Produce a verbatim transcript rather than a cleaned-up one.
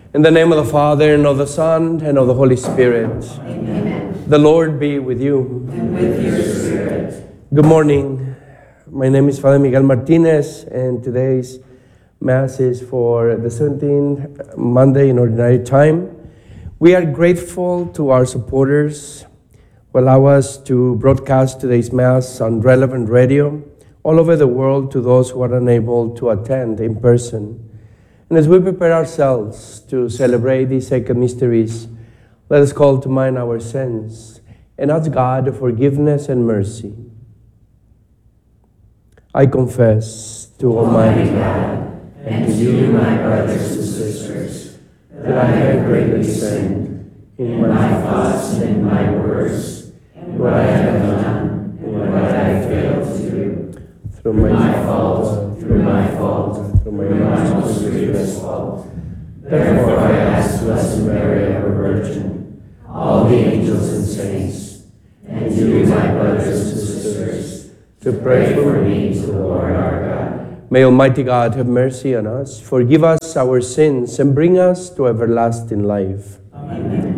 In the name of the Father, and of the Son, and of the Holy Spirit. Amen. The Lord be with you. And with your spirit. Good morning. My name is Father Miguel Martinez, and today's Mass is for the seventeenth Monday in Ordinary Time. We are grateful to our supporters who allow us to broadcast today's Mass on relevant radio all over the world to those who are unable to attend in person. And as we prepare ourselves to celebrate these sacred mysteries, let us call to mind our sins and ask God for forgiveness and mercy. I confess to Almighty God and to you, my brothers and sisters, that I have greatly sinned in my thoughts and in my words, in what I have done and what I have failed to do. Through my, my fault, through my fault, through my most grievous fault. Therefore I ask Blessed Mary, ever Virgin, all the angels and saints, and you, my brothers and sisters, to pray for me to the Lord our God. May Almighty God have mercy on us, forgive us our sins, and bring us to everlasting life. Amen.